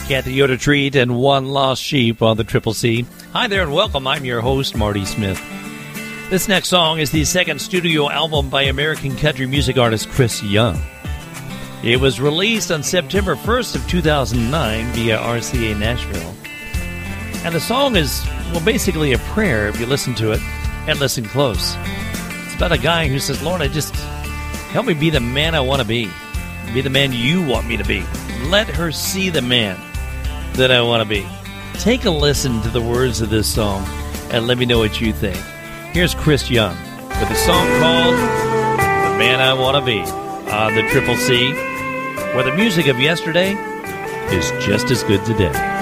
Kathy Yoder Treat and One Lost Sheep on the Triple C. Hi there and welcome. I'm your host, Marty Smith. This next song is the second studio album by American country music artist Chris Young. It was released on September 1st of 2009 via RCA Nashville. And the song is, well, basically a prayer if you listen to it and listen close. It's about a guy who says, Lord, help me be the man I want to be the man you want me to be. Let her see the man that I want to be. Take a listen to the words of this song and let me know what you think. Here's Chris Young with a song called The Man I Want to Be on the Triple C, where the music of yesterday is just as good today.